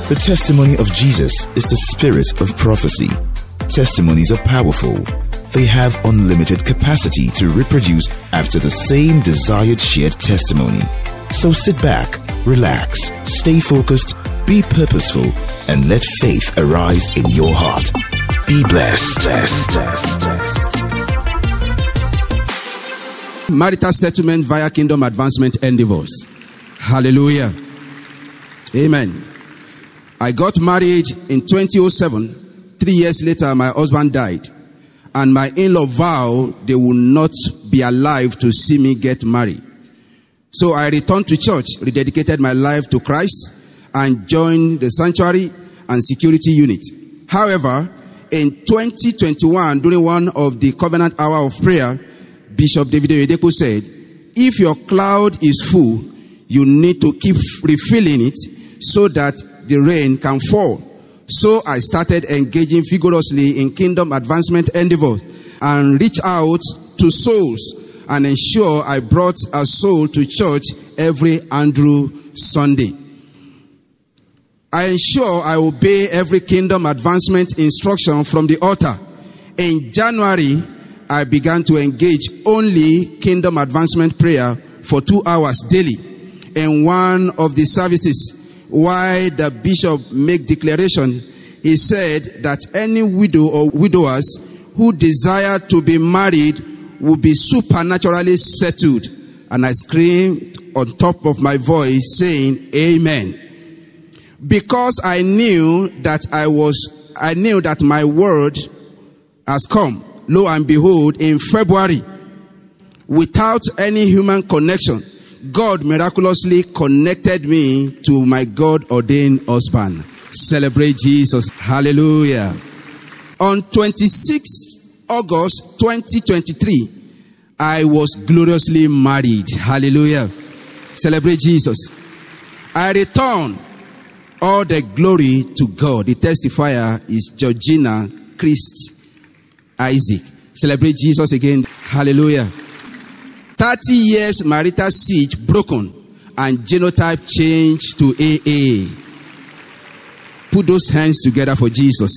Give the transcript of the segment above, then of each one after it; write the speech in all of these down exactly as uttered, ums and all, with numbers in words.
The testimony of Jesus is the spirit of prophecy. Testimonies are powerful. They have unlimited capacity to reproduce after the same desired shared testimony. So sit back, relax, stay focused, be purposeful, and let faith arise in your heart. Be blessed. blessed, blessed, blessed. Marital settlement via kingdom advancement endeavors. Hallelujah. Amen. I got married in twenty oh seven. Three years later, my husband died. And my in-law vowed they would not be alive to see me get married. So I returned to church, rededicated my life to Christ, and joined the sanctuary and security unit. However, in twenty twenty-one, during one of the covenant hour of prayer, Bishop David Oyedepo said, if your cloud is full, you need to keep refilling it so that the rain can fall. So I started engaging vigorously in kingdom advancement endeavors and reach out to souls and ensure I brought a soul to church every Andrew Sunday. I ensure I obey every kingdom advancement instruction from the altar. In January, I began to engage only kingdom advancement prayer for two hours daily. In one of the services, while the bishop made declaration, he said that any widow or widowers who desire to be married will be supernaturally settled. And I screamed on top of my voice saying, Amen. Because I knew that I was, I knew that my word has come. Lo and behold, in February, without any human connection, God miraculously connected me to my God-ordained husband. Celebrate Jesus. Hallelujah. On twenty-sixth of August twenty twenty-three, I was gloriously married. Hallelujah. Celebrate Jesus. I return all the glory to God. The testifier is Georgina Christ Isaac. Celebrate Jesus again. Hallelujah. thirty years marital siege broken and genotype changed to A A. Put those hands together for Jesus.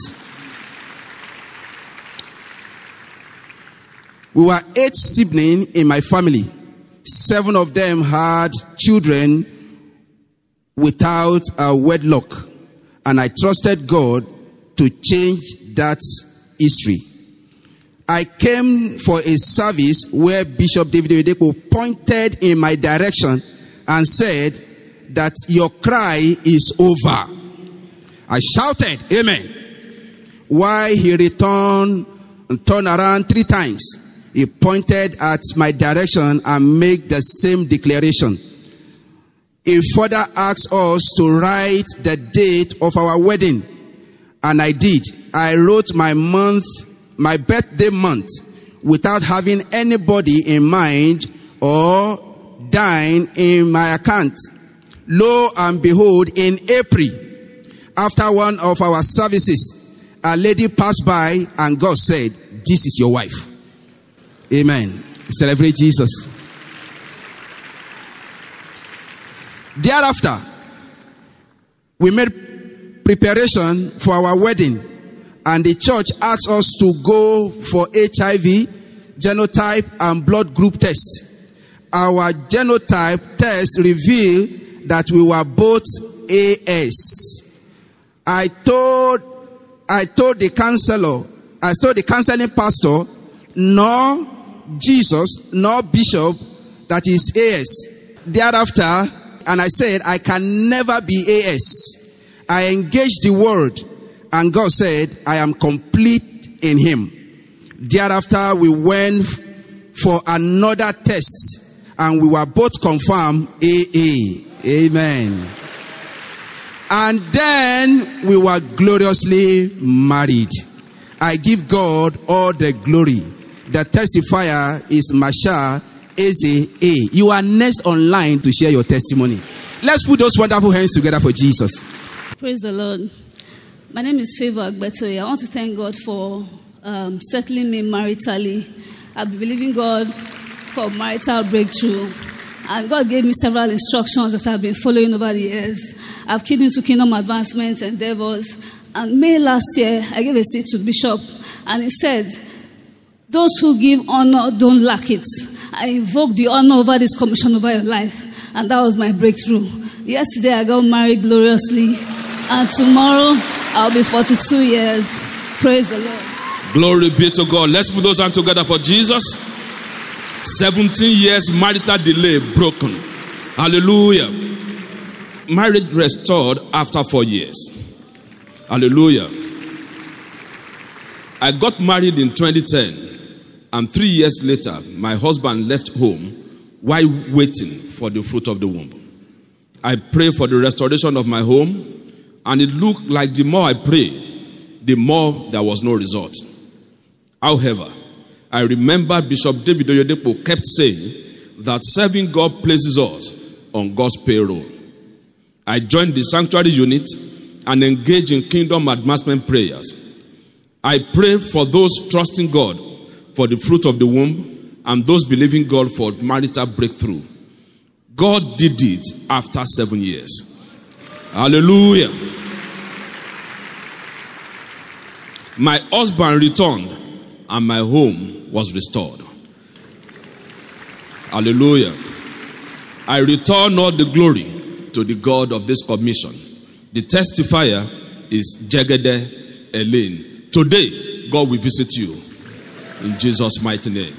We were eight siblings in my family. Seven of them had children without a wedlock. And I trusted God to change that history. I came for a service where Bishop David Oyedepo pointed in my direction and said that your cry is over. I shouted, Amen. While he returned and turned around three times, he pointed at my direction and made the same declaration. He further asked us to write the date of our wedding. And I did. I wrote my month, my birthday month, without having anybody in mind or dying in my account. Lo and behold, in April, after one of our services, a lady passed by and God said, this is your wife. Amen. Celebrate Jesus. Thereafter, we made preparation for our wedding, and the church asked us to go for H I V, genotype, and blood group tests. Our genotype test revealed that we were both A S. I told, I told the counselor, I told the counseling pastor, nor Jesus, nor bishop, that is A S. Thereafter, and I said, I can never be A S. I engaged the word, and God said, I am complete in him. Thereafter, we went for another test, and we were both confirmed A A. Amen. And then we were gloriously married. I give God all the glory. The testifier is Masha Eze A. You are next online to share your testimony. Let's put those wonderful hands together for Jesus. Praise the Lord. My name is Favor Agbetoye. I want to thank God for um, settling me maritally. I've been believing God for marital breakthrough. And God gave me several instructions that I've been following over the years. I've keyed into kingdom advancement endeavors. And May last year, I gave a seat to Bishop. And he said, those who give honor don't lack it. I invoke the honor over this commission over your life. And that was my breakthrough. Yesterday, I got married gloriously. And tomorrow, I'll be forty-two years. Praise the Lord. Glory be to God. Let's put those hands together for Jesus. seventeen years marital delay broken. Hallelujah. Marriage restored after four years. Hallelujah. I got married in twenty ten, and three years later, my husband left home while waiting for the fruit of the womb. I prayed for the restoration of my home, and it looked like the more I prayed, the more there was no result. However, I remember Bishop David Oyedepo kept saying that serving God places us on God's payroll. I joined the sanctuary unit and engaged in kingdom advancement prayers. I pray for those trusting God for the fruit of the womb and those believing God for marital breakthrough. God did it after seven years. Hallelujah. My husband returned and my home was restored. Hallelujah. I return all the glory to the God of this commission. The testifier is Jegede Elaine. Today, God will visit you in Jesus' mighty name.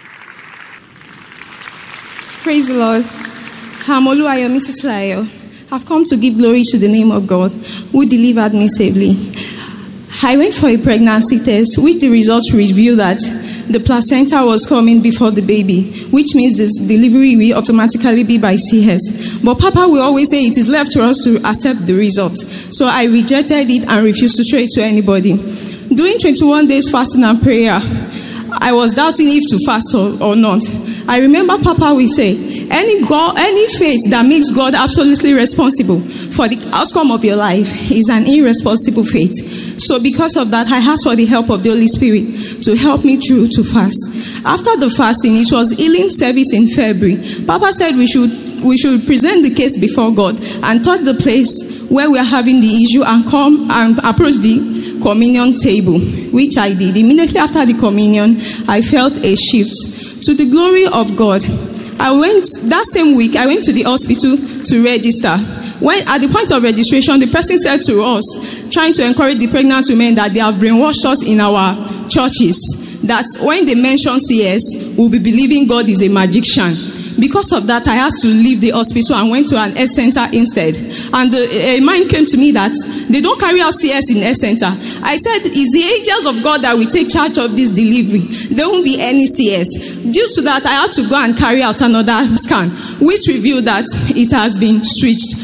Praise the Lord. I'm Oluwayomi Titilayo. I've come to give glory to the name of God who delivered me safely. I went for a pregnancy test, which the results revealed that the placenta was coming before the baby, which means the delivery will automatically be by C S. But Papa will always say it is left to us to accept the results. So I rejected it and refused to show it to anybody. During twenty-one days fasting and prayer, I was doubting if to fast or, or not. I remember Papa will say, any God, any faith that makes God absolutely responsible for the outcome of your life is an irresponsible faith. So because of that, I asked for the help of the Holy Spirit to help me through to fast. After the fasting, it was healing service in February. Papa said we should we should present the case before God and touch the place where we are having the issue and come and approach the communion table, which I did. Immediately after the communion, I felt a shift. To the glory of God, I went, that same week, I went to the hospital to register. When at the point of registration, the person said to us, trying to encourage the pregnant women that they have brainwashed us in our churches, that when they mention C S, we'll be believing God is a magician. Because of that, I had to leave the hospital and went to an S center instead. And the, a mind came to me that they don't carry out C S in S center. I said, it's the angels of God that will take charge of this delivery. There won't be any C S. Due to that, I had to go and carry out another scan, which revealed that it has been switched.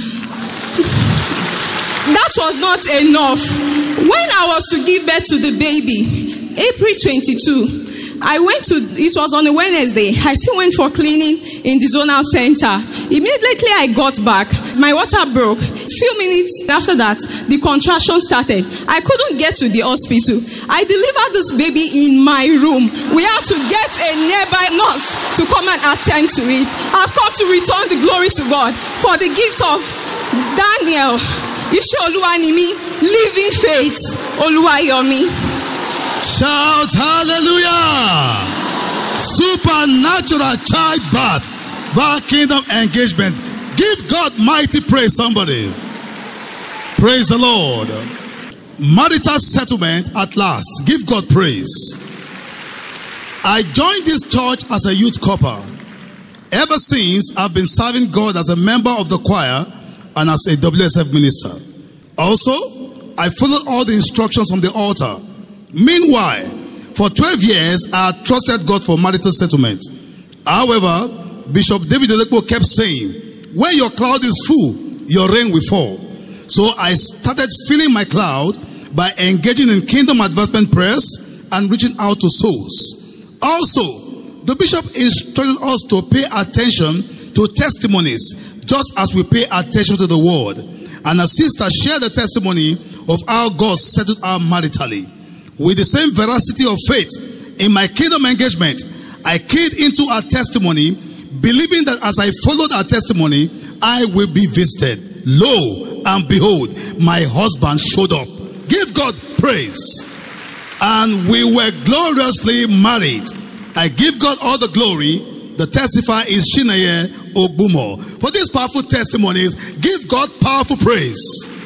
That was not enough. When I was to give birth to the baby, April twenty-second, I went to, it was on a Wednesday, I still went for cleaning in the zonal center. Immediately I got back, my water broke. Few minutes after that, the contraction started. I couldn't get to the hospital. I delivered this baby in my room. We had to get a nearby nurse to come and attend to it. I've come to return the glory to God for the gift of Daniel, Ishe Oluwanimi, living faith, Oluwayomi. Shout hallelujah! Supernatural childbirth, via kingdom engagement. Give God mighty praise, somebody. Praise the Lord. Marital settlement at last. Give God praise. I joined this church as a youth corper. Ever since, I've been serving God as a member of the choir and as a W S F minister. Also, I followed all the instructions from the altar. Meanwhile, for twelve years, I had trusted God for marital settlement. However, Bishop David Oyedepo kept saying, when your cloud is full, your rain will fall. So I started filling my cloud by engaging in kingdom advancement prayers and reaching out to souls. Also, the bishop instructed us to pay attention to testimonies, just as we pay attention to the word. And a sister shared the testimony of how God settled her maritally. With the same veracity of faith in my kingdom engagement, I keyed into our testimony believing that as I followed our testimony, I will be visited. Lo, and behold, my husband showed up. Give God praise. And we were gloriously married. I give God all the glory. The testifier is Shinaye Ogbumo. For these powerful testimonies, give God powerful praise.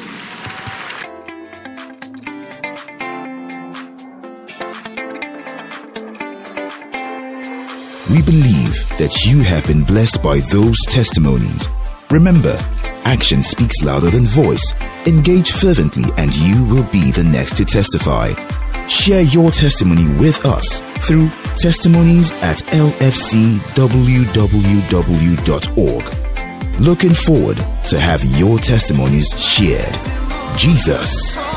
We believe that you have been blessed by those testimonies. Remember, action speaks louder than voice. Engage fervently and you will be the next to testify. Share your testimony with us through testimonies at l f c w w w dot org. Looking forward to have your testimonies shared. Jesus